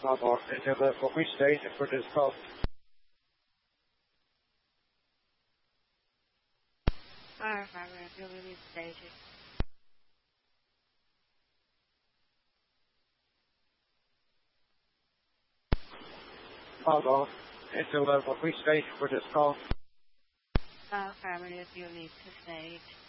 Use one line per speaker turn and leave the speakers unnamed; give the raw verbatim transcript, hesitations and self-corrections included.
Bravo, into the which stage for this call?
Firefighter, you'll release staging.
Bravo, into the which stage for this call?
Firefighter, you'll need to stage.